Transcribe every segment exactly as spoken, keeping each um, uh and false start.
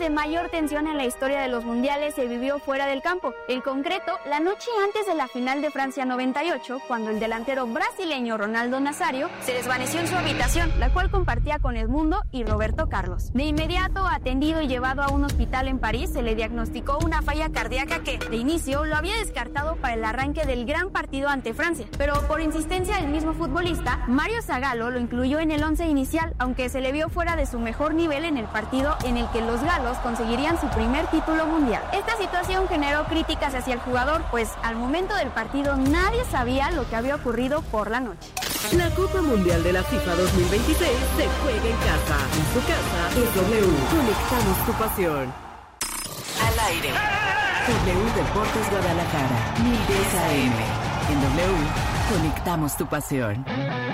de mayor tensión en la historia de los mundiales se vivió fuera del campo. En concreto, la noche antes de la final de Francia noventa y ocho, cuando el delantero brasileño Ronaldo Nazario se desvaneció en su habitación, la cual compartía con Edmundo y Roberto Carlos. De inmediato, atendido y llevado a un hospital en París, se le diagnosticó una falla cardíaca que, de inicio, lo había descartado para el arranque del gran partido ante Francia. Pero por insistencia del mismo futbolista, Mario Zagallo lo incluyó en el once inicial, aunque se le vio fuera de su mejor nivel en el partido en el que los galos conseguirían su primer título mundial. Esta situación generó críticas hacia el jugador, pues al momento del partido nadie sabía lo que había ocurrido por la noche. La Copa Mundial de la FIFA dos mil veintiséis se juega en casa. En su casa es W. Conectamos tu pasión. Al aire. W Deportes Guadalajara, mil diez A M. En W, conectamos tu pasión.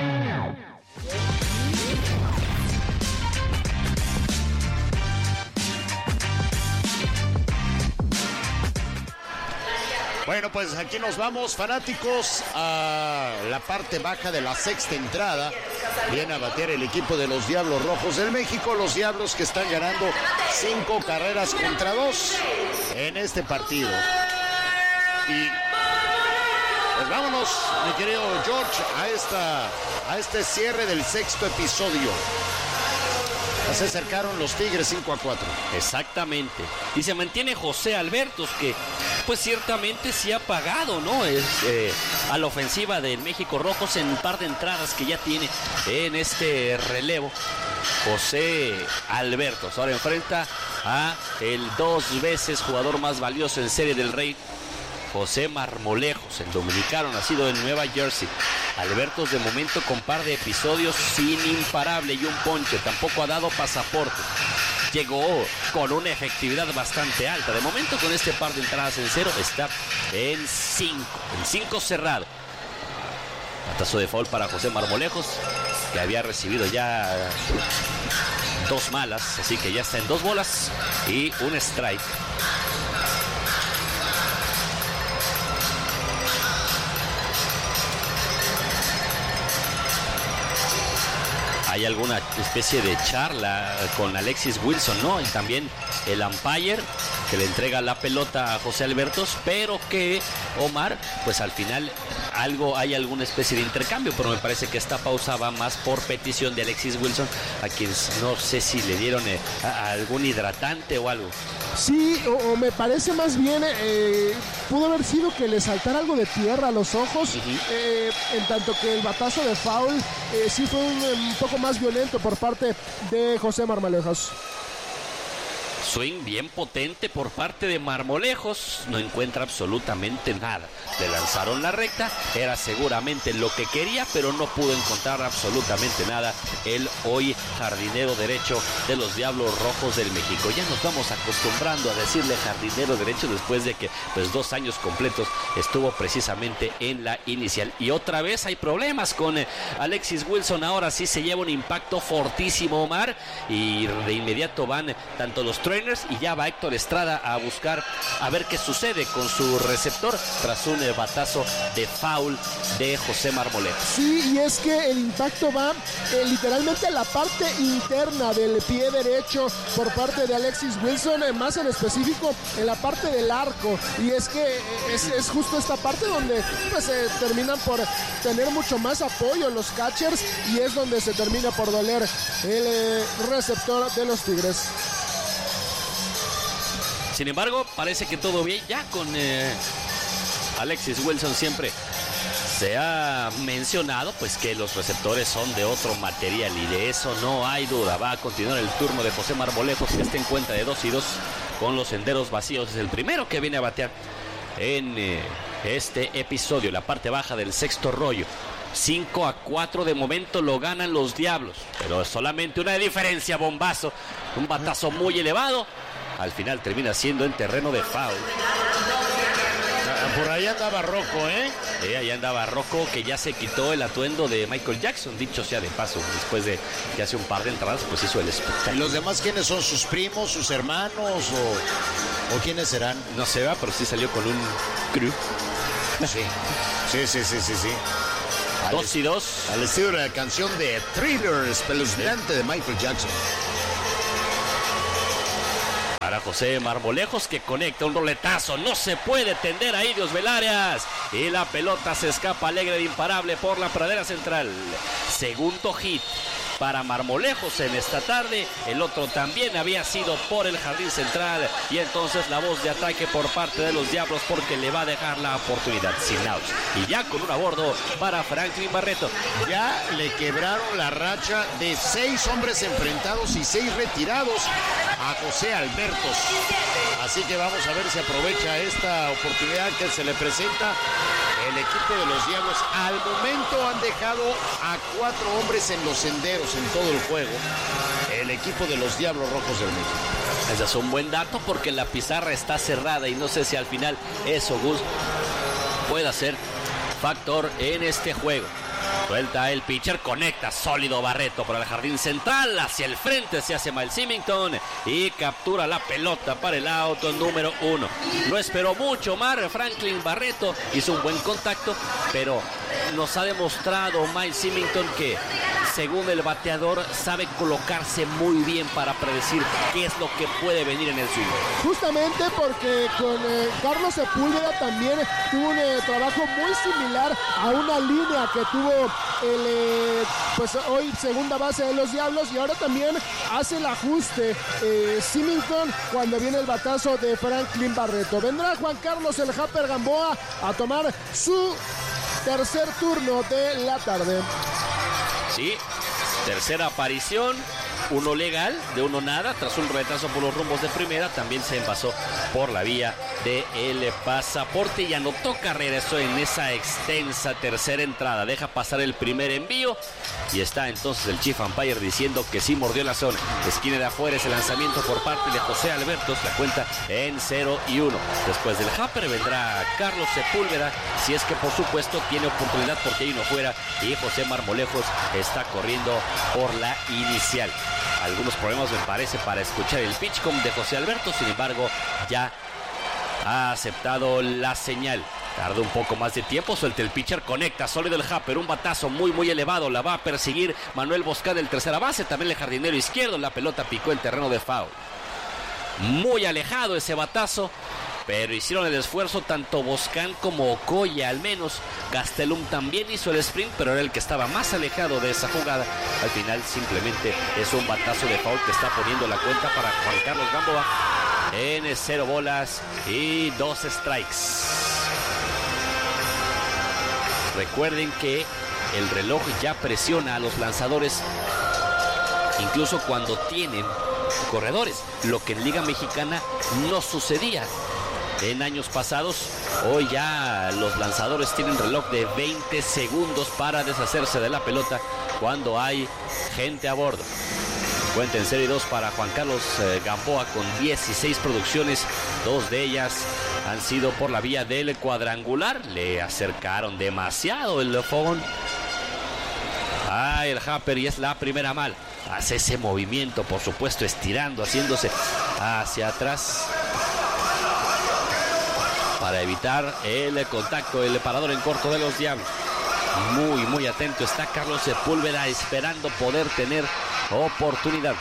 Bueno, pues aquí nos vamos, fanáticos, a la parte baja de la sexta entrada. Viene a batear el equipo de los Diablos Rojos del México. Los Diablos que están ganando cinco carreras contra dos en este partido. Y pues vámonos, mi querido George, a, esta, a este cierre del sexto episodio. Se acercaron los Tigres cinco a cuatro. Exactamente. Y se mantiene José Albertos, que pues ciertamente sí ha pagado, ¿no? Es, eh, a la ofensiva del México Rojos en un par de entradas que ya tiene en este relevo. José Albertos ahora enfrenta a el dos veces jugador más valioso en Serie del Rey, José Marmolejos, el dominicano nacido en Nueva Jersey. Albertos de momento con par de episodios sin imparable y un ponche, tampoco ha dado pasaporte. Llegó con una efectividad bastante alta. De momento con este par de entradas en cero está en cinco, en cinco cerrado. Batazo de foul para José Marmolejos, que había recibido ya dos malas, así que ya está en dos bolas y un strike. Hay alguna especie de charla con Alexis Wilson, ¿no? Y también el umpire que le entrega la pelota a José Albertos, pero que Omar, pues al final algo hay alguna especie de intercambio, pero me parece que esta pausa va más por petición de Alexis Wilson, a quien no sé si le dieron eh, a algún hidratante o algo. Sí, o, o me parece más bien, eh, pudo haber sido que le saltara algo de tierra a los ojos, uh-huh. eh, en tanto que el batazo de foul eh, sí fue un, un poco más violento por parte de José Marmolejos. Swing bien potente por parte de Marmolejos, no encuentra absolutamente nada. Le lanzaron la recta, era seguramente lo que quería, pero no pudo encontrar absolutamente nada el hoy jardinero derecho de los Diablos Rojos del México. Ya nos vamos acostumbrando a decirle jardinero derecho después de que pues dos años completos estuvo precisamente en la inicial. Y otra vez hay problemas con eh, Alexis Wilson, ahora sí se lleva un impacto fortísimo Omar, y de inmediato van tanto los trainers y ya va Héctor Estrada a buscar a ver qué sucede con su receptor tras un eh, batazo de foul de José Marmolejos. Sí, y es que el impacto va eh, literalmente a la parte interna del pie derecho por parte de Alexis Wilson, eh, más en específico en la parte del arco, y es que eh, es, es justo esta parte donde pues eh, terminan por tener mucho más apoyo los catchers, y es donde se termina por doler el eh, receptor de los Tigres. Sin embargo, parece que todo bien ya con eh, Alexis Wilson. Siempre se ha mencionado pues que los receptores son de otro material, y de eso no hay duda. Va a continuar el turno de José Marmolejos, que está en cuenta de dos y dos con los senderos vacíos. Es el primero que viene a batear en eh, este episodio, la parte baja del sexto rollo. cinco a cuatro de momento lo ganan los Diablos, pero solamente una diferencia. Bombazo, un batazo muy elevado, al final termina siendo en terreno de foul. Por ahí andaba Rocco, ¿eh? Eh, ahí andaba Rocco, que ya se quitó el atuendo de Michael Jackson, dicho sea de paso, después de que hace un par de entradas pues hizo el espectáculo. ¿Y los demás quiénes son? ¿Sus primos, sus hermanos o, o quiénes serán? No se va, pero sí salió con un crew. Sí, sí, sí, sí, sí, sí. Dos y dos. Al estilo de la canción de Thriller, espeluznante de Michael Jackson. José Marmolejos, que conecta un roletazo. No se puede tender ahí Dios Velarias. Y la pelota se escapa alegre de imparable por la pradera central. Segundo hit para Marmolejos en esta tarde. El otro también había sido por el jardín central. Y entonces la voz de ataque por parte de los Diablos, porque le va a dejar la oportunidad sin outs. Y ya con un a bordo para Franklin Barreto. Ya le quebraron la racha de seis hombres enfrentados y seis retirados a José Albertos. Así que vamos a ver si aprovecha esta oportunidad que se le presenta el equipo de los Diablos. Al momento han dejado a cuatro hombres en los senderos en todo el juego, el equipo de los Diablos Rojos del México. Ese es un buen dato, porque la pizarra está cerrada y no sé si al final eso, Gus, pueda ser factor en este juego. Suelta el pitcher, conecta sólido Barreto para el jardín central, hacia el frente se hace Miles Symington y captura la pelota para el auto número uno. No esperó mucho Omar Franklin Barreto, hizo un buen contacto, pero nos ha demostrado Miles Symington que, según el bateador, sabe colocarse muy bien para predecir qué es lo que puede venir en el swing. Justamente porque con eh, Carlos Sepúlveda también tuvo un eh, trabajo muy similar a una línea que tuvo el eh, pues hoy segunda base de los Diablos, y ahora también hace el ajuste eh, Symington cuando viene el batazo de Franklin Barreto. Vendrá Juan Carlos el Japper Gamboa a tomar su tercer turno de la tarde. Sí, tercera aparición, uno legal, de uno nada, tras un retazo por los rumbos de primera, también se envasó por la vía de el pasaporte y anotó carrera. Eso en esa extensa tercera entrada, deja pasar el primer envío y está entonces el Chief Umpire diciendo que sí mordió la zona. Esquina de afuera, ese lanzamiento por parte de José Albertos, la cuenta en cero y uno. Después del Japper vendrá Carlos Sepúlveda, si es que por supuesto tiene oportunidad, porque hay uno fuera y José Marmolejos está corriendo por la inicial. Algunos problemas me parece para escuchar el pitchcom de José Alberto, sin embargo ya ha aceptado la señal. Tarda un poco más de tiempo, suelta el pitcher, conecta sólido el Japper, un batazo muy muy elevado, la va a perseguir Manuel Boscán, el tercera base, también el jardinero izquierdo, la pelota picó en terreno de foul. Muy alejado ese batazo, pero hicieron el esfuerzo tanto Boscán como Ocoya, al menos. Gastelum también hizo el sprint, pero era el que estaba más alejado de esa jugada. Al final simplemente es un batazo de foul que está poniendo la cuenta para Juan Carlos Gamboa en cero bolas y dos strikes. Recuerden que el reloj ya presiona a los lanzadores, incluso cuando tienen corredores, lo que en Liga Mexicana no sucedía en años pasados. Hoy ya los lanzadores tienen reloj de veinte segundos para deshacerse de la pelota cuando hay gente a bordo. Cuenta en serie dos para Juan Carlos eh, Gamboa con dieciséis producciones, dos de ellas han sido por la vía del cuadrangular. Le acercaron demasiado el fogón. Ah, el Japper, y es la primera mal. Hace ese movimiento, por supuesto, estirando, haciéndose hacia atrás para evitar el contacto, el parador en corto de los Diablos. Muy, muy atento está Carlos Sepúlveda, esperando poder tener oportunidad.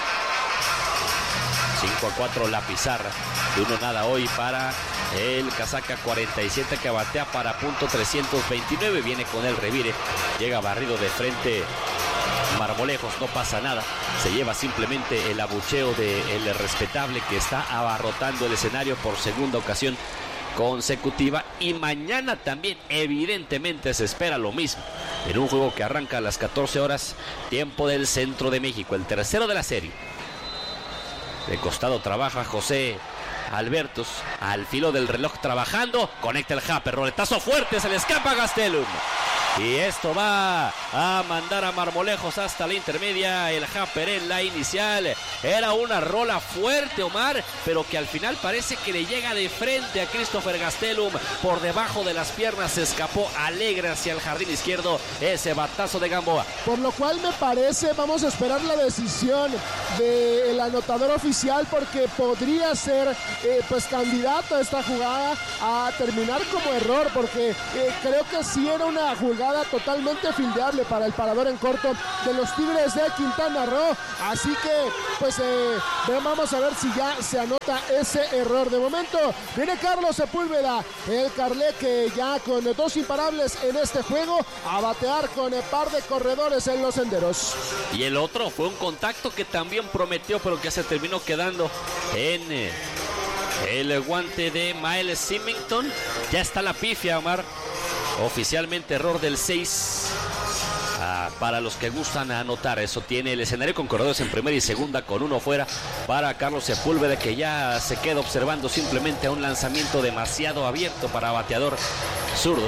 cinco a cuatro la pizarra, de uno nada hoy para el casaca cuarenta y siete, que batea para punto trescientos veintinueve. Viene con el revire, llega barrido de frente Marmolejos, no pasa nada, se lleva simplemente el abucheo del respetable, que está abarrotando el escenario por segunda ocasión consecutiva. Y mañana también evidentemente se espera lo mismo, en un juego que arranca a las catorce horas, tiempo del centro de México, el tercero de la serie. De costado trabaja José Albertos, al filo del reloj trabajando, conecta el Japper, roletazo fuerte, se le escapa a Gastelum. Y esto va a mandar a Marmolejos hasta la intermedia. El Japper en la inicial. Era una rola fuerte, Omar, pero que al final parece que le llega de frente a Christopher Gastelum. Por debajo de las piernas se escapó alegre hacia el jardín izquierdo ese batazo de Gamboa. Por lo cual me parece, vamos a esperar la decisión del anotador oficial, porque podría ser eh, pues candidato a esta jugada a terminar como error, porque eh, creo que sí era una jugada jugada totalmente fildeable para el parador en corto de los Tigres de Quintana Roo. Así que, pues, eh, vamos a ver si ya se anota ese error. De momento, viene Carlos Sepúlveda, el Carleque, ya con dos imparables en este juego, a batear con el par de corredores en los senderos. Y el otro fue un contacto que también prometió, pero que se terminó quedando en eh, el guante de Miles Symington. Ya está la pifia, Omar. Oficialmente error del seis. Ah, para los que gustan anotar, eso tiene el escenario con corredores en primera y segunda con uno fuera para Carlos Sepúlveda, que ya se queda observando simplemente a un lanzamiento demasiado abierto para bateador zurdo.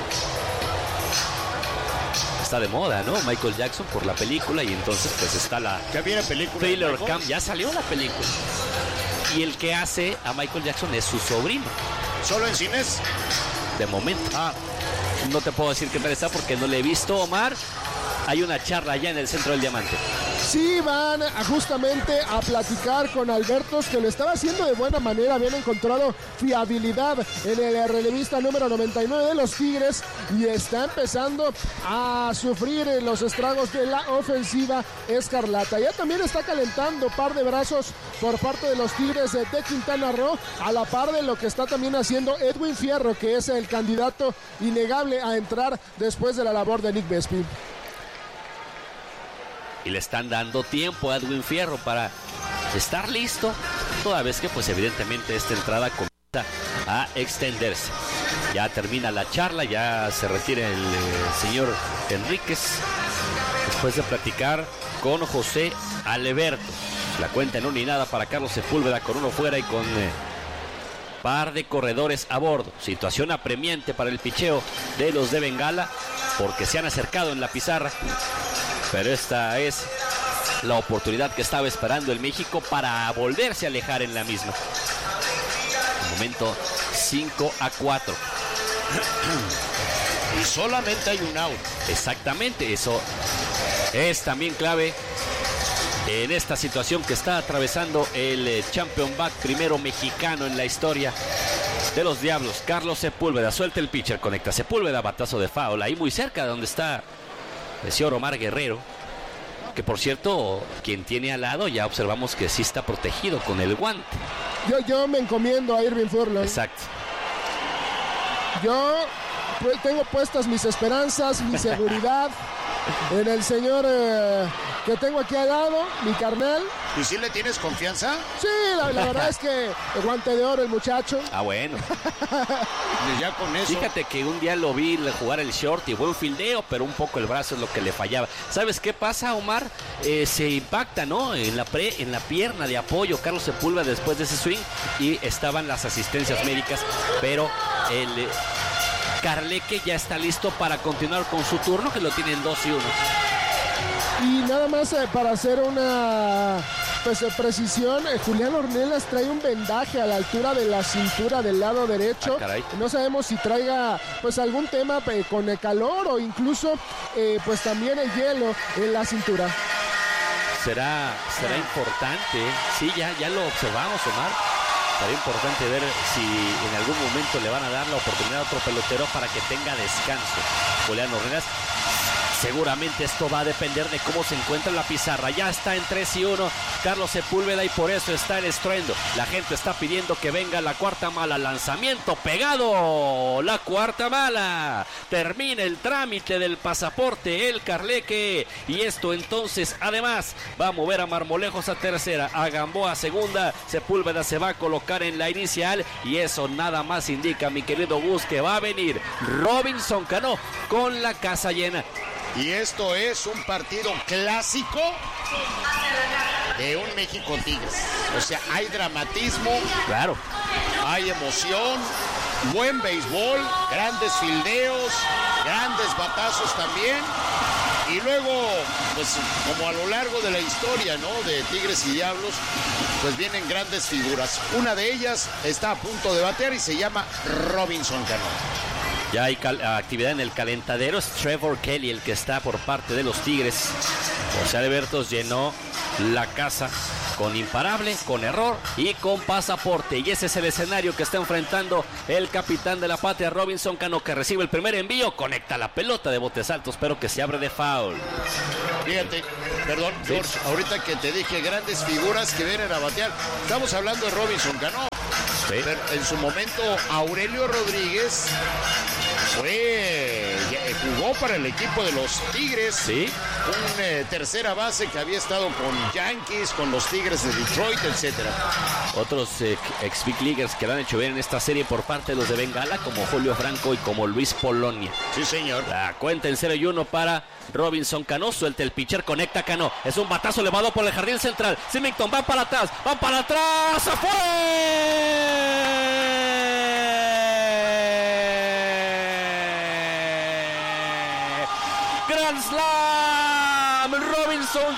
Está de moda, ¿no? Michael Jackson por la película, y entonces pues está la ¿Qué viene película? Taylor Camp, ya salió la película. Y el que hace a Michael Jackson es su sobrino. ¿Solo en cines? De momento. Ah. No te puedo decir que tal está porque no le he visto, Omar. Hay una charla allá en el Centro del Diamante. Sí, van a justamente a platicar con Albertos, que lo estaba haciendo de buena manera. Habían encontrado fiabilidad en el relevista número noventa y nueve de los Tigres y está empezando a sufrir los estragos de la ofensiva escarlata. Ya también está calentando par de brazos por parte de los Tigres de Quintana Roo, a la par de lo que está también haciendo Edwin Fierro, que es el candidato innegable a entrar después de la labor de Nick Vespi. Y le están dando tiempo a Edwin Fierro para estar listo, toda vez que pues evidentemente esta entrada comienza a extenderse. Ya termina la charla, ya se retira el eh, señor Enríquez, después de platicar con José Alberto. La cuenta en una y nada para Carlos Sepúlveda, con uno fuera y con eh, par de corredores a bordo. Situación apremiante para el picheo de los de Bengala, porque se han acercado en la pizarra. Pero esta es la oportunidad que estaba esperando el México para volverse a alejar en la misma. De momento, cinco a cuatro. Y solamente hay un out. Exactamente, eso es también clave en esta situación que está atravesando el champion back primero mexicano en la historia de los Diablos. Carlos Sepúlveda suelta el pitcher, conecta Sepúlveda, batazo de foul, ahí muy cerca de donde está el señor Omar Guerrero, que por cierto, quien tiene al lado ya observamos que sí está protegido con el guante. Yo, yo me encomiendo a Irving Furlong. Exacto. Yo pues, tengo puestas mis esperanzas, mi seguridad en el señor eh, que tengo aquí al lado, mi carnal. ¿Y si le tienes confianza? Sí, la, la verdad es que el guante de oro el muchacho. Ah, bueno. Y ya con eso. Fíjate que un día lo vi jugar el short y buen fildeo, pero un poco el brazo es lo que le fallaba. ¿Sabes qué pasa, Omar? Eh, se impacta, ¿no? En la pre, en la pierna de apoyo Carlos Sepúlveda después de ese swing, y estaban las asistencias médicas, pero el eh, Carleque ya está listo para continuar con su turno, que lo tienen dos y uno. Y nada más eh, para hacer una pues, eh, precisión, eh, Julián Ornelas trae un vendaje a la altura de la cintura del lado derecho. Ah, no sabemos si traiga pues algún tema eh, con el calor o incluso eh, pues también el hielo en la cintura. Será, será importante, sí, ya, ya lo observamos, Omar. Será importante ver si en algún momento le van a dar la oportunidad a otro pelotero para que tenga descanso. Julián Ornelas. Seguramente esto va a depender de cómo se encuentra la pizarra. Ya está en tres y uno Carlos Sepúlveda, y por eso está el estruendo. La gente está pidiendo que venga la cuarta mala. Lanzamiento pegado. La cuarta mala. Termina el trámite del pasaporte el Carleque. Y esto entonces además va a mover a Marmolejos a tercera, a Gamboa a segunda. Sepúlveda se va a colocar en la inicial. Y eso nada más indica, mi querido Gus, que va a venir Robinson Cano con la casa llena. Y esto es un partido clásico de un México Tigres. O sea, hay dramatismo, claro, hay emoción, buen béisbol, grandes fildeos, grandes batazos también. Y luego, pues como a lo largo de la historia, ¿no?, de Tigres y Diablos, pues vienen grandes figuras. Una de ellas está a punto de batear y se llama Robinson Cano. Ya hay cal- actividad en el calentadero. Es Trevor Kelly el que está por parte de los Tigres. José Albertos llenó la casa con imparable, con error y con pasaporte. Y ese es el escenario que está enfrentando el capitán de la patria, Robinson Cano, que recibe el primer envío, conecta la pelota de botes altos, pero que se abre de foul. Fíjate, perdón, George, sí. Ahorita que te dije grandes figuras que vienen a batear, estamos hablando de Robinson Cano. Sí. Pero en su momento, Aurelio Rodríguez fue, jugó para el equipo de los Tigres. Sí. Un eh, tercera base que había estado con Yankees, con los Tigres de Detroit, etcétera. Otros eh, ex Big Leaguers que lo han hecho bien en esta serie por parte de los de Bengala, como Julio Franco y como Luis Polonia. Sí, señor. La cuenta en cero y uno para Robinson Cano. Suelta el pitcher, conecta Cano. Es un batazo elevado por el jardín central. Symington va para atrás, va para atrás. ¡Se fue! Grand Slam, Robinson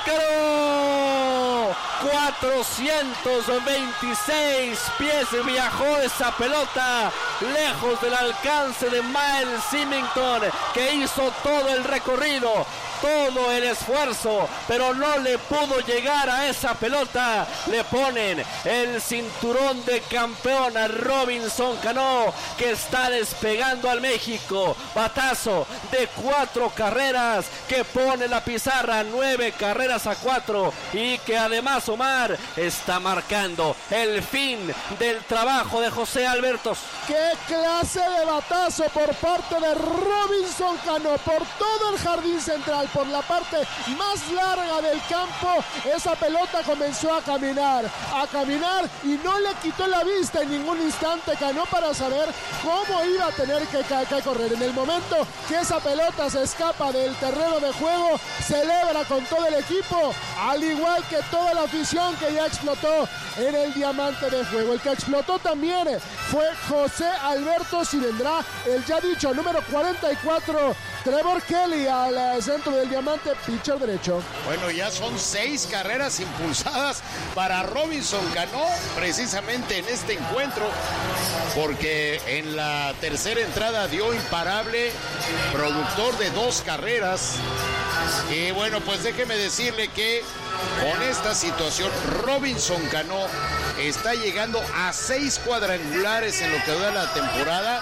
Cano, cuatrocientos veintiséis pies viajó esa pelota, lejos del alcance de Miles Symington, que hizo todo el recorrido, todo el esfuerzo, pero no le pudo llegar a esa pelota. Le ponen el cinturón de campeón a Robinson Cano, que está despegando al México. Batazo de cuatro carreras que pone la pizarra, nueve carreras a cuatro, y que además, Omar, está marcando el fin del trabajo de José Albertos. ¡Qué clase de batazo por parte de Robinson Cano! Por todo el jardín central, por la parte más larga del campo, esa pelota comenzó a caminar, a caminar y no le quitó la vista en ningún instante Cano para saber cómo iba a tener que, que, que correr. En el momento que esa pelota se escapa del terreno de juego, celebra con todo el equipo, al igual que toda la afición que ya explotó en el diamante de fuego. El que explotó también fue José Albertos, y vendrá el ya dicho número cuarenta y cuatro, Trevor Kelly, al centro del diamante, pitcher derecho. Bueno, ya son seis carreras impulsadas para Robinson Cano, precisamente en este encuentro, porque en la tercera entrada dio imparable, productor de dos carreras. Y bueno, pues déjeme decirle que con esta situación Robinson Cano está llegando a seis cuadrangulares en lo que dura la temporada.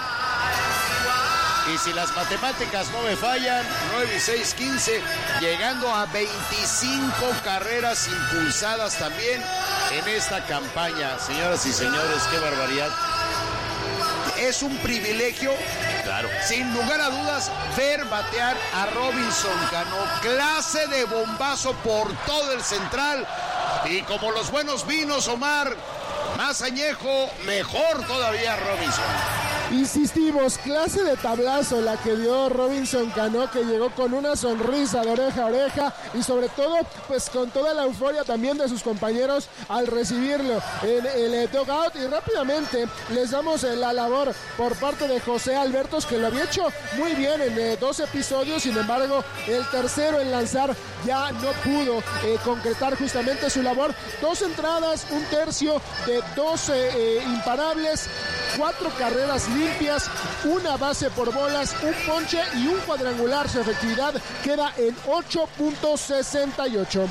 Y si las matemáticas no me fallan, nueve y seis, quince, llegando a veinticinco carreras impulsadas también en esta campaña. Señoras y señores, qué barbaridad. Es un privilegio, claro, sin lugar a dudas, ver batear a Robinson Cano. Clase de bombazo por todo el central. Y como los buenos vinos, Omar, más añejo, mejor todavía Robinson. Insistimos, clase de tablazo la que dio Robinson Cano, que llegó con una sonrisa de oreja a oreja y sobre todo pues con toda la euforia también de sus compañeros al recibirlo en el dugout. Y rápidamente les damos la labor por parte de José Albertos, que lo había hecho muy bien en dos episodios. Sin embargo, el tercero en lanzar ya no pudo eh, concretar justamente su labor. Dos entradas, un tercio de doce eh, imparables, cuatro carreras limpias, una base por bolas, un ponche y un cuadrangular. Su efectividad queda en ocho punto sesenta y ocho.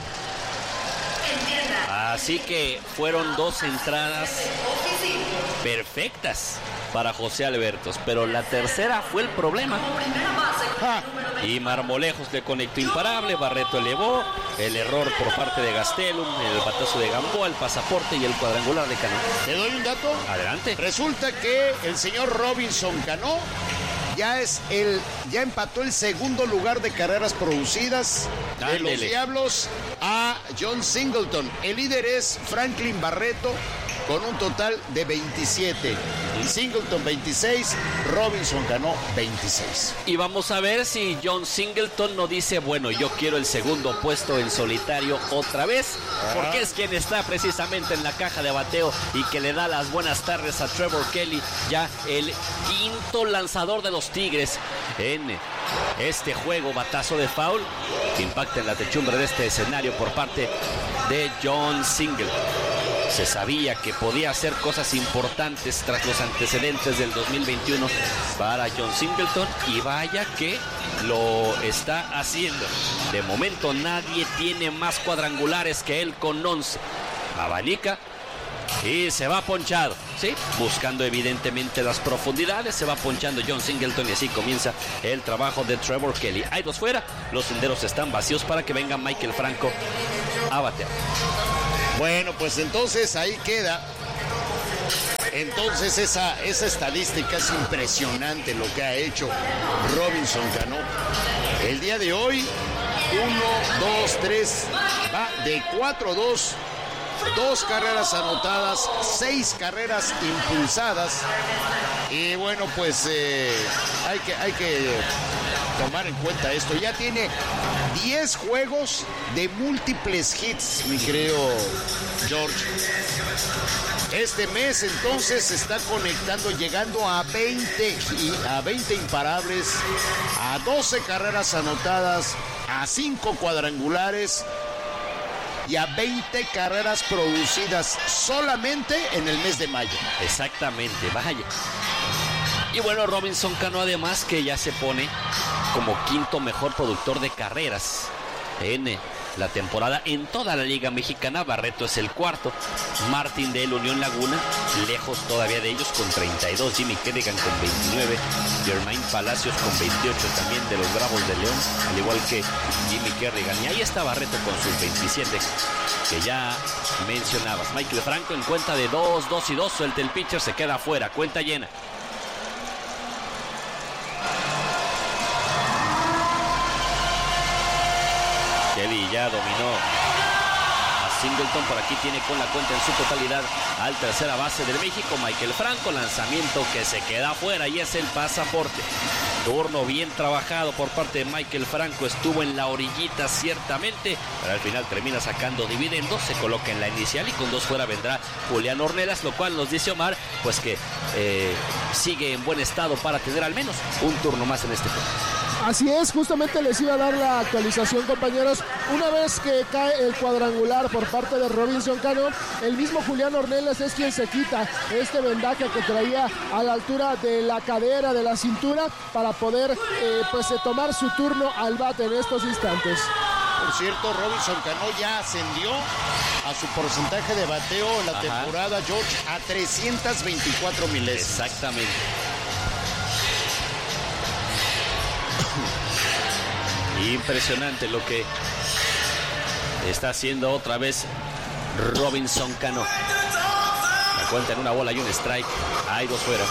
Así que fueron dos entradas perfectas para José Albertos, pero la tercera fue el problema. Ah, y Marmolejos le conectó imparable, Barreto elevó, el error por parte de Gastelum, el batazo de Gamboa, el pasaporte y el cuadrangular de Cano. ¿Te doy un dato? Adelante. Resulta que el señor Robinson Cano ya es el, ya empató el segundo lugar de carreras producidas de los Diablos a John Singleton. El líder es Franklin Barreto con un total de veintisiete. Singleton veintiséis, Robinson Cano veintiséis. Y vamos a ver si John Singleton no dice, bueno, yo quiero el segundo puesto en solitario otra vez, porque es quien está precisamente en la caja de bateo y que le da las buenas tardes a Trevor Kelly, ya el quinto lanzador de los Tigres en este juego. Batazo de foul que impacta en la techumbre de este escenario por parte de John Singleton. Se sabía que podía hacer cosas importantes tras los antecedentes del dos mil veintiuno para John Singleton, y vaya que lo está haciendo. De momento nadie tiene más cuadrangulares que él con once. abanica y se va ponchado, ¿sí? Buscando evidentemente las profundidades, se va ponchando John Singleton y así comienza el trabajo de Trevor Kelly. Hay dos fuera, los senderos están vacíos para que venga Michael Franco a batear. Bueno, pues entonces ahí queda. Entonces esa, esa estadística es impresionante lo que ha hecho Robinson Cano. El día de hoy, uno, dos, tres, va de cuatro a dos. Dos carreras anotadas, seis carreras impulsadas. Y bueno, pues eh, hay que, hay que tomar en cuenta esto. Ya tiene diez juegos de múltiples hits, mi querido George. Este mes entonces se está conectando, llegando a veinte, a veinte imparables, a doce carreras anotadas, a cinco cuadrangulares y a veinte carreras producidas solamente en el mes de mayo. Exactamente, vaya. Y bueno, Robinson Cano además que ya se pone como quinto mejor productor de carreras en la temporada en toda la Liga Mexicana. Barreto es el cuarto, Martín del Unión Laguna lejos todavía de ellos con treinta y dos, Jimmy Kerrigan con veintinueve, Germain Palacios con veintiocho también de los Bravos de León, al igual que Jimmy Kerrigan. Y ahí está Barreto con sus veintisiete que ya mencionabas. Michael Franco en cuenta de dos, dos y dos, suelta el pitcher, se queda afuera, cuenta llena. Kelly ya dominó a Singleton, por aquí tiene con la cuenta en su totalidad al tercera base del México, Michael Franco, lanzamiento que se queda afuera y es el pasaporte. Turno bien trabajado por parte de Michael Franco, estuvo en la orillita ciertamente, pero al final termina sacando dividendos, se coloca en la inicial y con dos fuera vendrá Julián Ornelas, lo cual nos dice Omar, pues que eh, sigue en buen estado para tener al menos un turno más en este juego. Así es, justamente les iba a dar la actualización, compañeros. Una vez que cae el cuadrangular por parte de Robinson Cano, el mismo Julián Ornelas es quien se quita este vendaje que traía a la altura de la cadera, de la cintura, para poder eh, pues tomar su turno al bate en estos instantes. Por cierto, Robinson Cano ya ascendió a su porcentaje de bateo en la Ajá. temporada, George, a trescientas veinticuatro milésimas. Exactamente. Impresionante lo que está haciendo otra vez Robinson Cano. La cuenta en una bola y un strike. Hay dos fuera.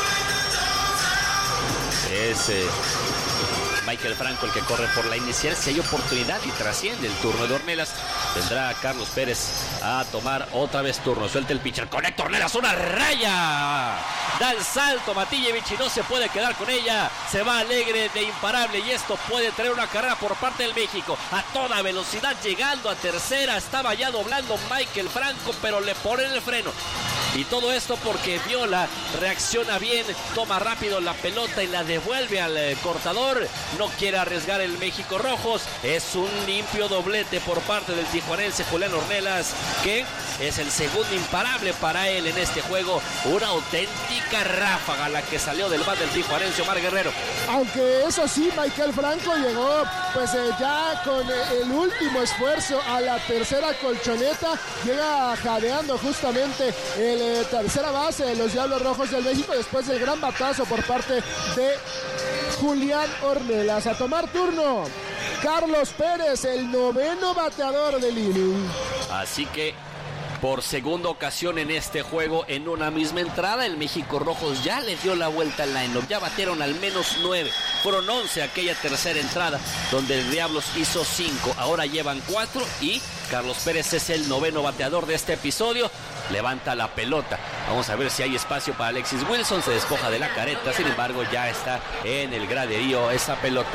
Es eh, Michael Franco el que corre por la inicial. Si hay oportunidad y trasciende el turno de Ornelas, tendrá Carlos Pérez a tomar otra vez turno. Suelta el pitcher, conecta Ornelas, una raya. Da el salto Matillevich y no se puede quedar con ella. Se va alegre de imparable y esto puede traer una carrera por parte del México. A toda velocidad llegando a tercera. Estaba ya doblando Michael Franco, pero le ponen el freno. Y todo esto porque Viola reacciona bien, toma rápido la pelota y la devuelve al eh, cortador. No quiere arriesgar el México Rojos. Es un limpio doblete por parte del tijuanense Julián Ornelas, que es el segundo imparable para él en este juego. Una auténtica ráfaga la que salió del bat del tijuanense Omar Guerrero. Aunque eso sí, Michael Franco llegó pues eh, ya con eh, el último esfuerzo a la tercera colchoneta. Llega jadeando justamente el eh, tercera base de los Diablos Rojos del México después del gran batazo por parte de Julián Ornelas. A tomar turno Carlos Pérez, el noveno bateador del inning. Así que por segunda ocasión en este juego, en una misma entrada, el México Rojos ya le dio la vuelta al line-up. Ya batieron al menos nueve. Fueron once aquella tercera entrada, donde el Diablos hizo cinco. Ahora llevan cuatro y Carlos Pérez es el noveno bateador de este episodio. Levanta la pelota. Vamos a ver si hay espacio para Alexis Wilson. Se despoja de la careta. Sin embargo, ya está en el graderío esa pelota.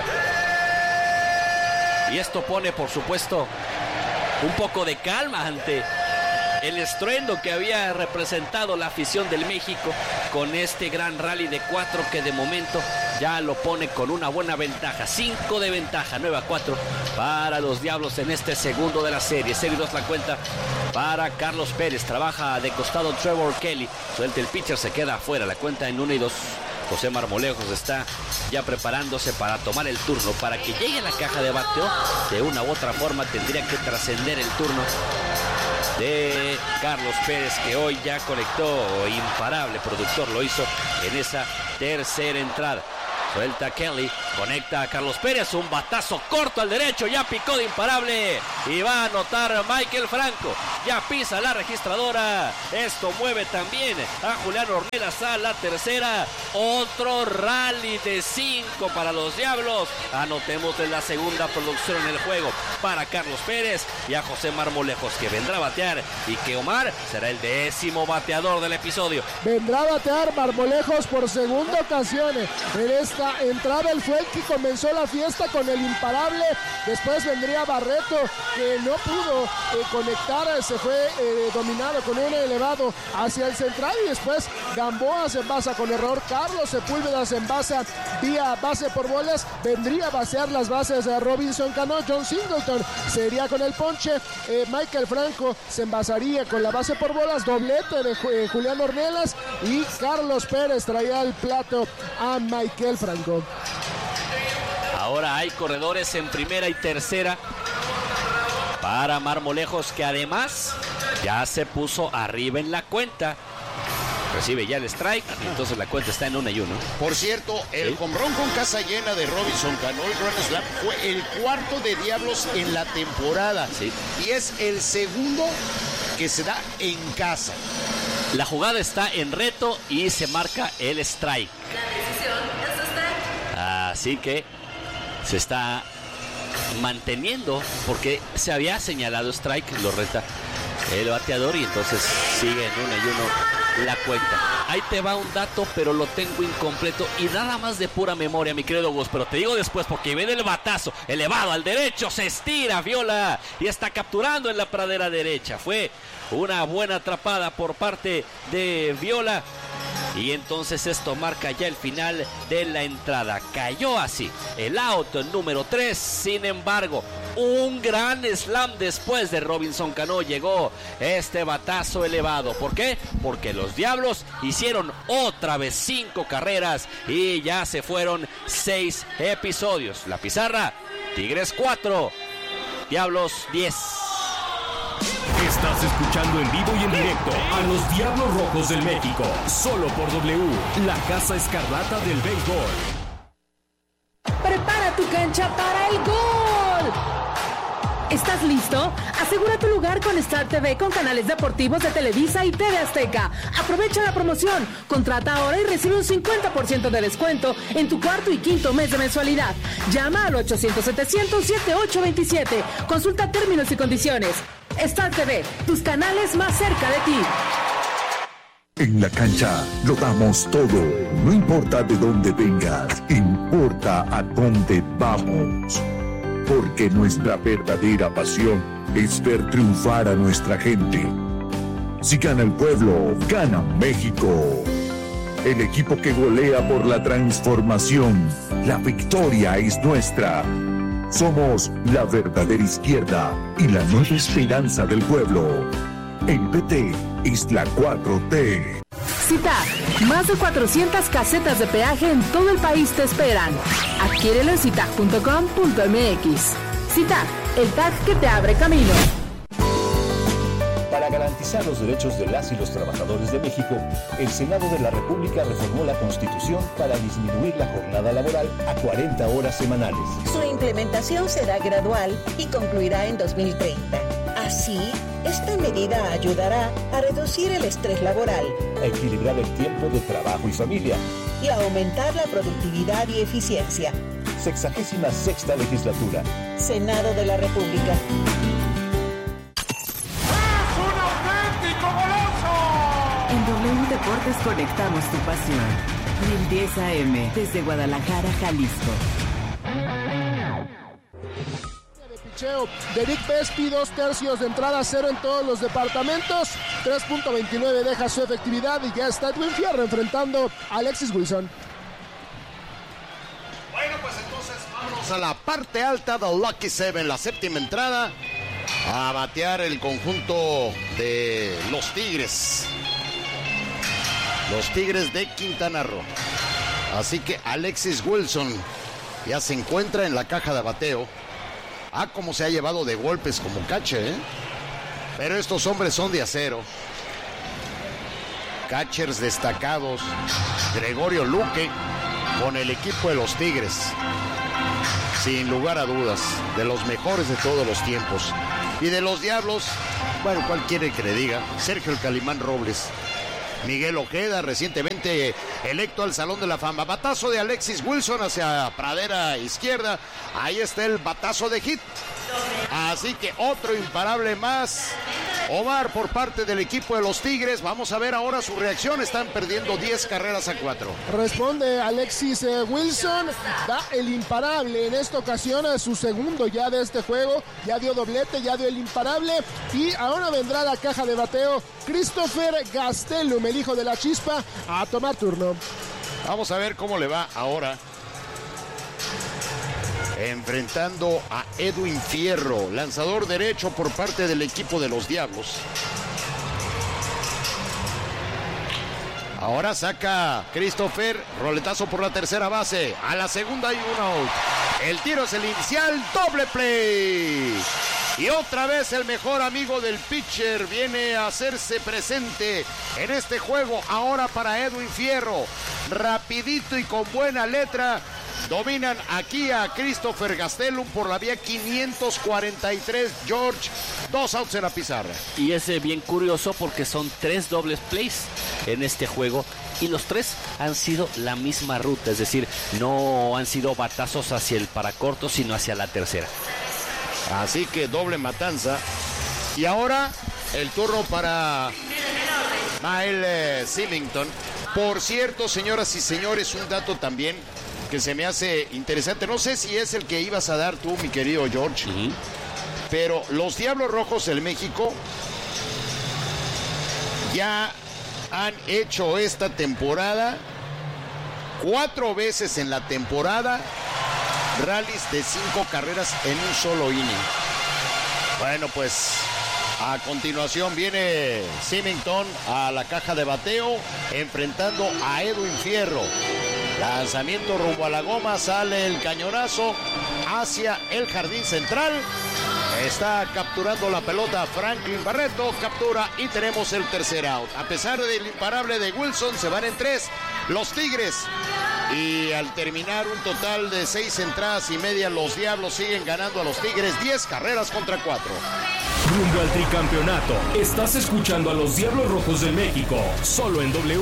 Y esto pone, por supuesto, un poco de calma ante el estruendo que había representado la afición del México con este gran rally de cuatro que de momento ya lo pone con una buena ventaja. Cinco de ventaja, nueve a cuatro para los Diablos en este segundo de la serie. Serie dos la cuenta para Carlos Pérez. Trabaja de costado Trevor Kelly. Suelta el pitcher, se queda afuera. La cuenta en uno y dos. José Marmolejos está ya preparándose para tomar el turno. Para que llegue a la caja de bateo, de una u otra forma tendría que trascender el turno de Carlos Pérez, que hoy ya conectó, imparable productor lo hizo en esa tercera entrada. Suelta Kelly, conecta a Carlos Pérez, un batazo corto al derecho, ya picó de imparable y va a anotar Michael Franco. Ya pisa la registradora, esto mueve también a Julián Ornelas a la tercera. Otro rally de cinco para los Diablos. Anotemos en la segunda producción en el juego para Carlos Pérez y a José Marmolejos, que vendrá a batear, y que Omar será el décimo bateador del episodio. Vendrá a batear Marmolejos por segunda ocasión en esta entrada. Él fue el que comenzó la fiesta con el imparable. Después vendría Barreto, que no pudo eh, conectar, se fue eh, dominado con un elevado hacia el central, y después Gamboa se envasa con error. Carlos Sepúlveda se envasa vía base por bolas. Vendría a basear las bases de Robinson Cano. John Singleton sería con el ponche. eh, Michael Franco se envasaría con la base por bolas, doblete de eh, Julián Ornelas, y Carlos Pérez traía al plato a Michael Franco. Ahora hay corredores en primera y tercera para Marmolejos, que además ya se puso arriba en la cuenta. Recibe ya el strike, entonces la cuenta está en una y uno. Por cierto, el ¿Sí? home run con casa llena de Robinson Cano, el Grand Slam, fue el cuarto de Diablos en la temporada. Sí. Y es el segundo que se da en casa. La jugada está en reto y se marca el strike. Así que se está manteniendo, porque se había señalado strike, lo reta el bateador, y entonces sigue en una y uno la cuenta. Ahí te va un dato, pero lo tengo incompleto y nada más de pura memoria, mi querido Gus, pero te digo después, porque viene el batazo elevado al derecho, se estira Viola y está capturando en la pradera derecha. Fue una buena atrapada por parte de Viola, y entonces esto marca ya el final de la entrada. Cayó así el out número tres. Sin embargo, un gran slam después de Robinson Cano llegó este batazo elevado. ¿Por qué? Porque los Diablos hicieron otra vez cinco carreras y ya se fueron seis episodios. La pizarra: Tigres cuatro, Diablos diez. Estás escuchando en vivo y en directo a los Diablos Rojos del México, solo por W, la Casa Escarlata del Béisbol. Prepara tu cancha para el gol. ¿Estás listo? Asegura tu lugar con Star T V con canales deportivos de Televisa y T V Azteca. Aprovecha la promoción. Contrata ahora y recibe un cincuenta por ciento de descuento en tu cuarto y quinto mes de mensualidad. Llama al ochocientos setecientos setenta y ocho veintisiete. Consulta términos y condiciones. Star T V, tus canales más cerca de ti. En la cancha lo damos todo. No importa de dónde vengas, importa a dónde vamos. Porque nuestra verdadera pasión es ver triunfar a nuestra gente. Si gana el pueblo, gana México. El equipo que golea por la transformación. La victoria es nuestra. Somos la verdadera izquierda y la nueva esperanza del pueblo. El P T es la cuatro T. CITAG, más de cuatrocientas casetas de peaje en todo el país te esperan. Adquiérelo en citag punto com punto m x. CITAG, el tag que te abre camino. Para garantizar los derechos de las y los trabajadores de México, el Senado de la República reformó la Constitución para disminuir la jornada laboral a cuarenta horas semanales. Su implementación será gradual y concluirá en dos mil treinta. Así, esta medida ayudará a reducir el estrés laboral, a equilibrar el tiempo de trabajo y familia y a aumentar la productividad y eficiencia. Sexagésima sexta legislatura. Senado de la República. En W Deportes conectamos tu pasión. mil diez A M desde Guadalajara, Jalisco. De Vic Vespi, dos tercios de entrada, cero en todos los departamentos. tres punto veintinueve deja su efectividad y ya está Edwin Fierro enfrentando a Alexis Wilson. Bueno, pues entonces vamos a la parte alta del Lucky Seven, la séptima entrada. A batear el conjunto de los Tigres. Los Tigres de Quintana Roo. Así que Alexis Wilson ya se encuentra en la caja de bateo. Ah, cómo se ha llevado de golpes como catcher, ¿eh? Pero estos hombres son de acero. Catchers destacados. Gregorio Luque con el equipo de los Tigres. Sin lugar a dudas, de los mejores de todos los tiempos. Y de los Diablos, bueno, ¿cuál quiere que le diga? Sergio el Calimán Robles. Miguel Ojeda, recientemente electo al Salón de la Fama. Batazo de Alexis Wilson hacia pradera izquierda. Ahí está el batazo de hit. Así que otro imparable más. Omar por parte del equipo de los Tigres. Vamos a ver ahora su reacción. Están perdiendo diez carreras a cuatro. Responde Alexis eh, Wilson. Da el imparable en esta ocasión, a su segundo ya de este juego. Ya dio doblete, ya dio el imparable. Y ahora vendrá la caja de bateo Christopher Gastelum, el hijo de la Chispa, a tomar turno. Vamos a ver cómo le va ahora. Enfrentando a Edwin Fierro, lanzador derecho por parte del equipo de los Diablos. Ahora saca Christopher, roletazo por la tercera base. A la segunda hay un out. El tiro es el inicial, doble play. Y otra vez el mejor amigo del pitcher viene a hacerse presente en este juego. Ahora para Edwin Fierro, rapidito y con buena letra. Dominan aquí a Christopher Gastelum por la vía quinientos cuarenta y tres. George, dos outs en la pizarra. Y es eh, bien curioso porque son tres dobles plays en este juego. Y los tres han sido la misma ruta. Es decir, no han sido batazos hacia el paracorto, sino hacia la tercera. Así que doble matanza. Y ahora el turno para Mael eh, Symington. Por cierto, señoras y señores, un dato también que se me hace interesante. No sé si es el que ibas a dar tú, mi querido George. Uh-huh. Pero los Diablos Rojos del México ya han hecho esta temporada cuatro veces en la temporada rallies de cinco carreras en un solo inning. Bueno, pues a continuación viene Symington a la caja de bateo enfrentando a Edwin Fierro. Lanzamiento rumbo a la goma, sale el cañonazo hacia el jardín central. Está capturando la pelota Franklin Barreto, captura y tenemos el tercer out. A pesar del imparable de Wilson, se van en tres los Tigres. Y al terminar un total de seis entradas y media, los Diablos siguen ganando a los Tigres diez carreras contra cuatro. Rumbo al tricampeonato, estás escuchando a los Diablos Rojos del México, solo en W.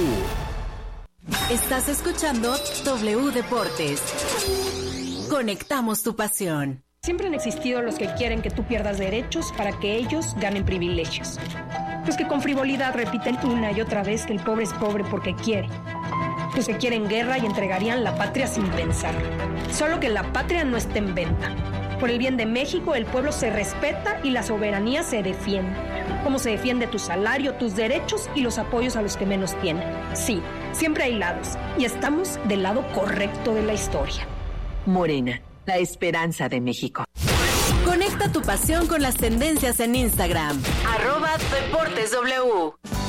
Estás escuchando W Deportes. Conectamos tu pasión. Siempre han existido los que quieren que tú pierdas derechos para que ellos ganen privilegios. Los que con frivolidad repiten una y otra vez que el pobre es pobre porque quiere. Los que quieren guerra y entregarían la patria sin pensar. Solo que la patria no está en venta. Por el bien de México, el pueblo se respeta y la soberanía se defiende. Como se defiende tu salario, tus derechos y los apoyos a los que menos tienen. Sí, siempre hay lados y estamos del lado correcto de la historia. Morena, la esperanza de México. Conecta tu pasión con las tendencias en Instagram. Arroba Deportes W.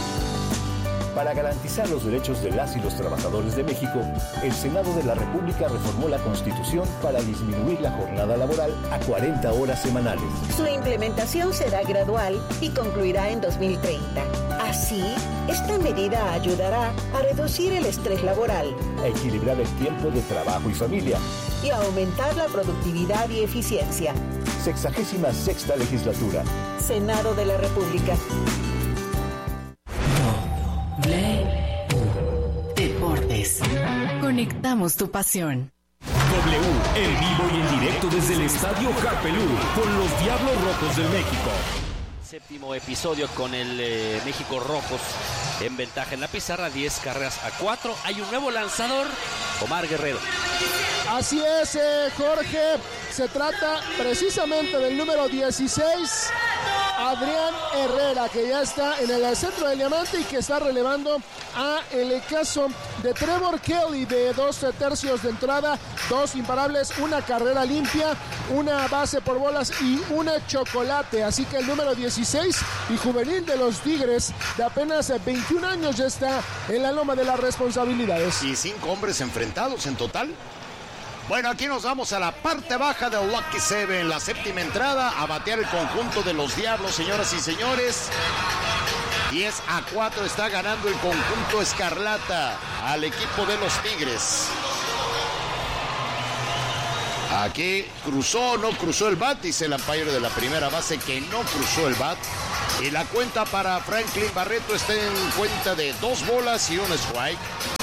Para garantizar los derechos de las y los trabajadores de México, el Senado de la República reformó la Constitución para disminuir la jornada laboral a cuarenta horas semanales. Su implementación será gradual y concluirá en dos mil treinta. Así, esta medida ayudará a reducir el estrés laboral, a equilibrar el tiempo de trabajo y familia y a aumentar la productividad y eficiencia. Sexagésima sexta legislatura. Senado de la República. Deportes. Conectamos tu pasión. W, en vivo y en directo desde el Estadio Harpelú, con los Diablos Rojos del México. Séptimo episodio con el eh, México Rojos en ventaja en la pizarra, diez carreras a cuatro. Hay un nuevo lanzador, Omar Guerrero. Así es, eh, Jorge. Se trata precisamente del número dieciséis, Adrián Herrera, que ya está en el centro del diamante y que está relevando a el caso de Trevor Kelly, de dos tercios de entrada, dos imparables, una carrera limpia, una base por bolas y una chocolate. Así que el número dieciséis y juvenil de los Tigres, de apenas veintiún años, ya está en la loma de las responsabilidades. Y cinco hombres enfrentados en total. Bueno, aquí nos vamos a la parte baja del Lucky Seven, la séptima entrada, a batear el conjunto de los Diablos, señoras y señores. diez a cuatro está ganando el conjunto Escarlata al equipo de los Tigres. Aquí cruzó, no cruzó el bat, dice el umpire de la primera base que no cruzó el bat. Y la cuenta para Franklin Barreto está en cuenta de dos bolas y un strike.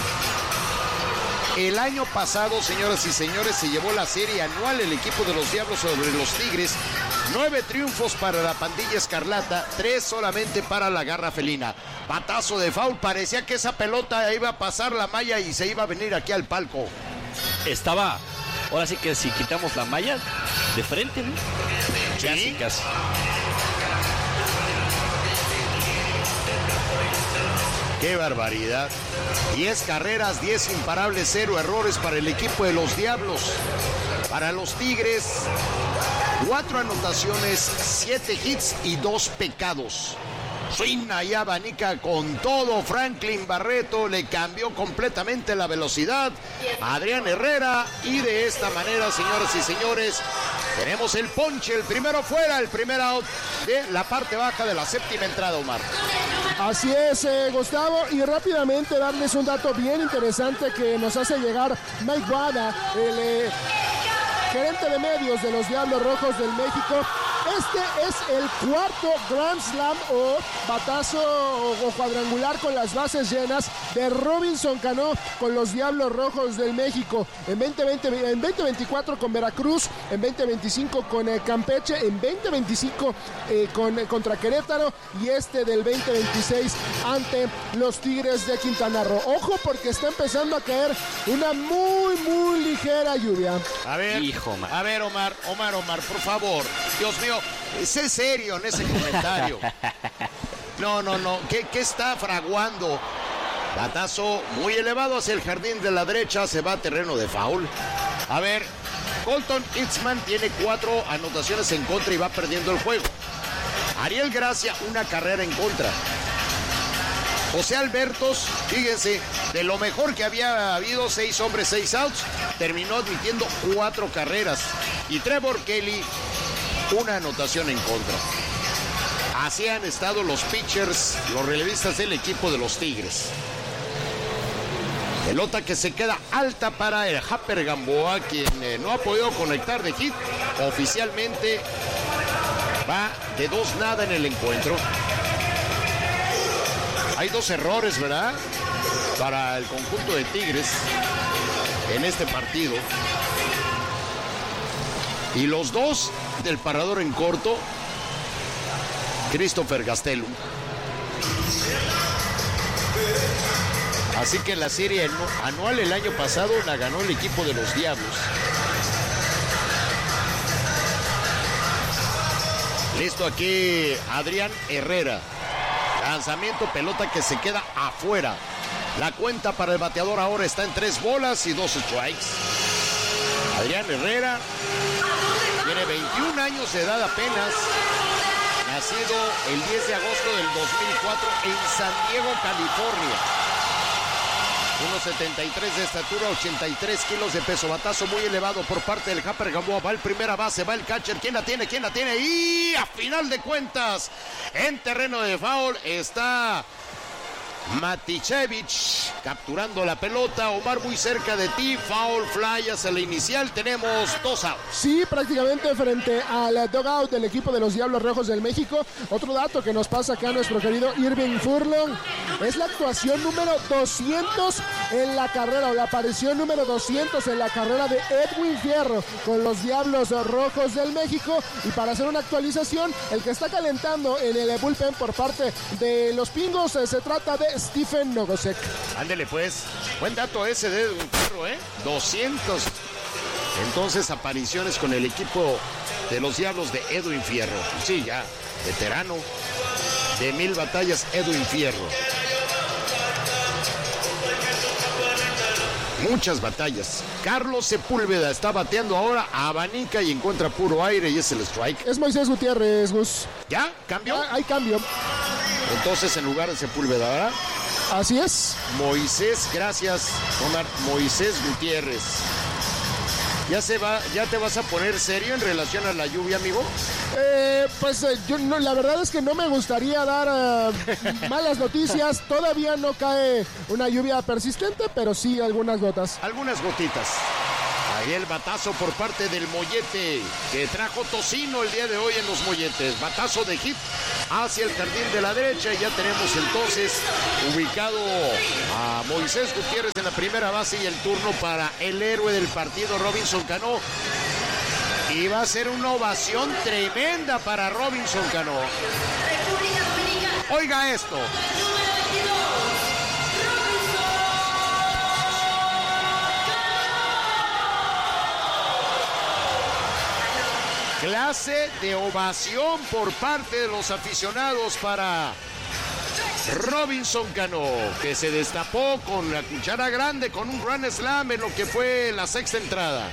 El año pasado, señoras y señores, se llevó la serie anual el equipo de los Diablos sobre los Tigres. Nueve triunfos para la pandilla Escarlata, tres solamente para la Garra Felina. Batazo de foul, parecía que esa pelota iba a pasar la malla y se iba a venir aquí al palco. Estaba, ahora sí que si quitamos la malla, de frente, ¿no? ¿Sí? Casi, casi. ¡Qué barbaridad! diez carreras, diez imparables, cero errores para el equipo de los Diablos. Para los Tigres, cuatro anotaciones, siete hits y dos pecados. Suena y abanica con todo. Franklin Barreto le cambió completamente la velocidad a Adrián Herrera. Y de esta manera, señoras y señores, tenemos el ponche, el primero fuera, el primer out de la parte baja de la séptima entrada, Omar. Así es, eh, Gustavo, y rápidamente darles un dato bien interesante que nos hace llegar Mike Guada, el eh, gerente de medios de los Diablos Rojos del México. Este es el cuarto Grand Slam o batazo o, o cuadrangular con las bases llenas de Robinson Cano con los Diablos Rojos del México. En veinte veinte, en veinte veinticuatro con Veracruz, en veinte veinticinco con eh, Campeche, en veinte veinticinco eh, con, eh, contra Querétaro y este del veinte veintiséis ante los Tigres de Quintana Roo. Ojo porque está empezando a caer una muy, muy ligera lluvia. A ver, Hijo, man. a ver, Omar, Omar, Omar, por favor. Dios mío, sé serio en ese comentario. No, no, no. ¿Qué, qué está fraguando? Batazo muy elevado hacia el jardín de la derecha. Se va a terreno de foul. A ver, Colton Itzman tiene cuatro anotaciones en contra y va perdiendo el juego. Ariel Gracia, una carrera en contra. José Albertos, fíjense, de lo mejor que había habido, seis hombres, seis outs, terminó admitiendo cuatro carreras. Y Trevor Kelly, una anotación en contra. Así han estado los pitchers, los relevistas del equipo de los Tigres. Pelota que se queda alta para el Happer Gamboa, quien eh, no ha podido conectar de hit. Oficialmente va de dos nada en el encuentro. Hay dos errores, ¿verdad? Para el conjunto de Tigres en este partido. Y los dos del parador en corto, Christopher Gastelum. Así que la serie anual el año pasado la ganó el equipo de los Diablos. Listo aquí Adrián Herrera. Lanzamiento, pelota que se queda afuera. La cuenta para el bateador ahora está en tres bolas y dos strikes. Adrián Herrera tiene veintiún años de edad apenas. Nacido el diez de agosto del dos mil cuatro en San Diego, California. uno setenta y tres de estatura, ochenta y tres kilos de peso. Batazo muy elevado por parte del Happer Gamboa. Va el primera base, va el catcher. ¿Quién la tiene? ¿Quién la tiene? Y a final de cuentas, en terreno de foul está Matichevich capturando la pelota. Omar, muy cerca de ti. Foul fly hacia la inicial. Tenemos dos outs. Sí, prácticamente frente al dugout del equipo de los Diablos Rojos del México. Otro dato que nos pasa acá nuestro querido Irving Furlong es la actuación número doscientos en la carrera, o la aparición número doscientos en la carrera de Edwin Fierro con los Diablos Rojos del México. Y para hacer una actualización, el que está calentando en el bullpen por parte de los Pingos se trata de Stephen Nogosek. Ándele pues, buen dato ese de Edwin Fierro, ¿eh? doscientos. Entonces apariciones con el equipo de los Diablos de Edwin Fierro. Sí, ya, veterano de mil batallas, Edwin Fierro. Muchas batallas. Carlos Sepúlveda está bateando ahora, abanica y encuentra puro aire y es el strike. Es Moisés Gutiérrez, Gus. ¿Ya? ¿Cambio? Ah, hay cambio. Entonces en lugar de Sepúlveda, ¿verdad? Así es. Moisés, gracias, Omar. Moisés Gutiérrez. ¿Ya se va, ya te vas a poner serio en relación a la lluvia, amigo? Eh, pues eh, yo no, la verdad es que no me gustaría dar uh, malas noticias. Todavía no cae una lluvia persistente, pero sí algunas gotas. Algunas gotitas. Ahí el batazo por parte del Mollete, que trajo tocino el día de hoy en los Molletes. Batazo de hit hacia el jardín de la derecha. Y ya tenemos entonces ubicado a Moisés Gutiérrez en la primera base y el turno para el héroe del partido, Robinson Cano. Y va a ser una ovación tremenda para Robinson Cano. Oiga esto. Clase de ovación por parte de los aficionados para Robinson Cano, que se destapó con la cuchara grande, con un grand slam en lo que fue la sexta entrada.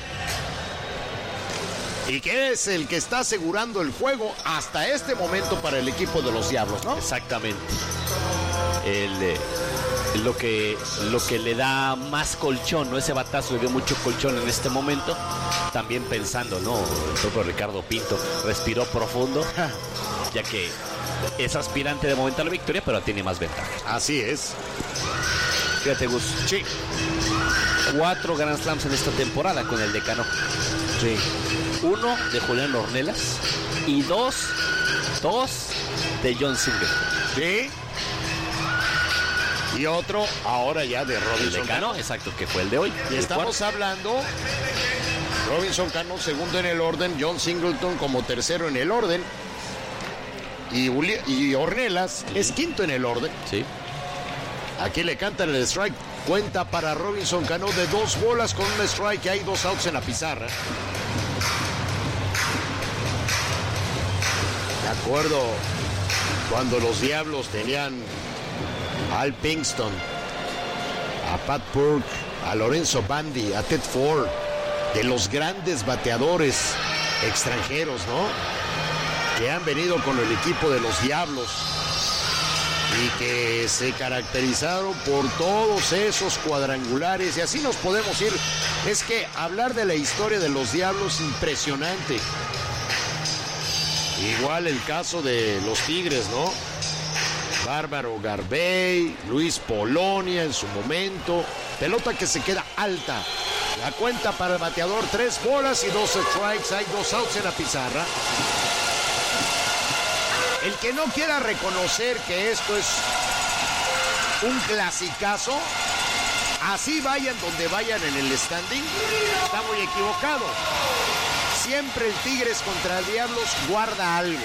Y que es el que está asegurando el juego hasta este momento para el equipo de los Diablos, ¿no? Exactamente. El, eh, lo, que, lo que le da más colchón, ¿no? Ese batazo le dio mucho colchón en este momento. También pensando, ¿no? El propio Ricardo Pinto respiró profundo, ya que es aspirante de momento a la victoria, pero tiene más ventaja. Así es. Fíjate, Gus. Sí. Cuatro Grand Slams en esta temporada con el de Cano. Sí. Uno de Julián Ornelas y dos, dos de John Singleton. Sí. Y otro ahora ya de Robinson Cano, exacto, que fue el de hoy. Y estamos cuarto. hablando Robinson Cano segundo en el orden, John Singleton como tercero en el orden y, Uli y Ornelas es quinto en el orden. Sí. Aquí le cantan el strike. Cuenta para Robinson Cano de dos bolas con un strike, que hay dos outs en la pizarra. De acuerdo, cuando los Diablos tenían a Al Pinkston, a Pat Burke, a Lorenzo Bandy, a Ted Ford, de los grandes bateadores extranjeros, ¿no? Que han venido con el equipo de los Diablos y que se caracterizaron por todos esos cuadrangulares, y así nos podemos ir. Es que hablar de la historia de los Diablos, impresionante. Igual el caso de los Tigres, ¿no? Bárbaro Garbey, Luis Polonia en su momento. Pelota que se queda alta. La cuenta para el bateador, tres bolas y dos strikes. Hay dos outs en la pizarra. El que no quiera reconocer que esto es un clasicazo, así vayan donde vayan en el standing, está muy equivocado. Siempre el Tigres contra el Diablos guarda algo.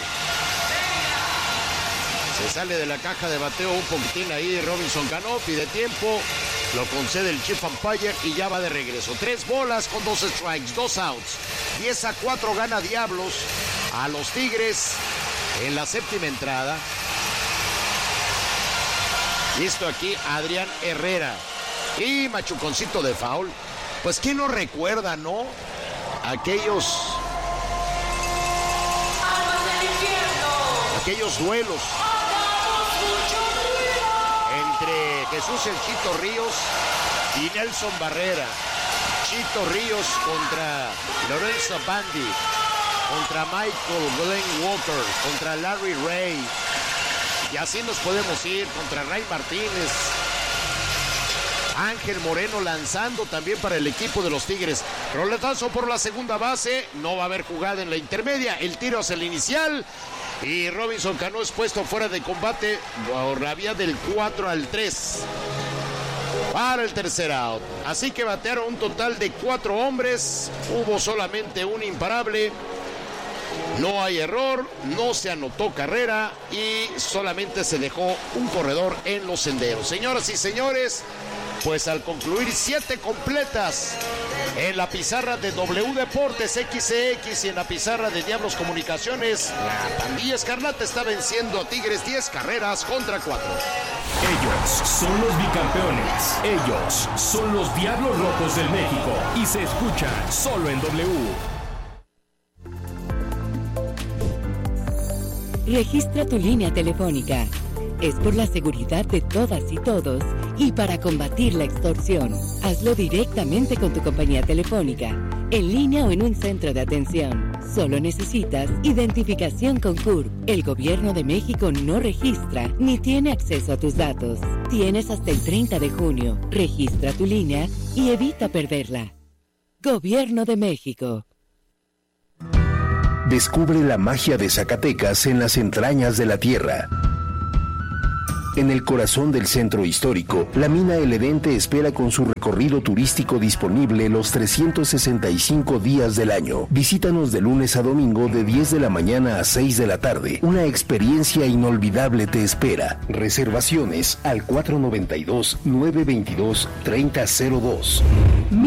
Se sale de la caja de bateo un poquitín ahí Robinson Cano, pide tiempo, lo concede el Chief Umpire y ya va de regreso. Tres bolas con dos strikes, dos outs. diez a cuatro gana Diablos a los Tigres en la séptima entrada. Listo aquí Adrián Herrera. Y machuconcito de foul. Pues quién no recuerda, ¿no? Aquellos... Aquellos duelos entre Jesús el Chito Ríos y Nelson Barrera. Chito Ríos contra Lorenzo Bandy, contra Michael Glenn Walker, contra Larry Ray. Y así nos podemos ir, contra Ray Martínez. Ángel Moreno lanzando también para el equipo de los Tigres. Roletazo por la segunda base. No va a haber jugada en la intermedia. El tiro hacia el inicial. Y Robinson Cano es puesto fuera de combate por la vía del cuatro al tres. Para el tercer out. Así que batearon un total de cuatro hombres. Hubo solamente un imparable. No hay error, no se anotó carrera y solamente se dejó un corredor en los senderos. Señoras y señores, pues al concluir siete completas en la pizarra de W Deportes X C X y en la pizarra de Diablos Comunicaciones, la pandilla escarlata está venciendo a Tigres diez carreras contra cuatro. Ellos son los bicampeones. Ellos son los Diablos Rojos del México y se escuchan solo en W. Registra tu línea telefónica. Es por la seguridad de todas y todos y para combatir la extorsión. Hazlo directamente con tu compañía telefónica. en línea o en un centro de atención. Solo necesitas identificación con C U R P. El Gobierno de México no registra ni tiene acceso a tus datos. Tienes hasta el treinta de junio. Registra tu línea y evita perderla. Gobierno de México. Descubre la magia de Zacatecas en las entrañas de la tierra. En el corazón del centro histórico, la mina El Edén te espera con su recorrido turístico disponible los trescientos sesenta y cinco días del año. Visítanos de lunes a domingo de diez de la mañana a seis de la tarde. Una experiencia inolvidable te espera. Reservaciones al cuatro nueve dos, nueve dos dos, tres cero cero dos.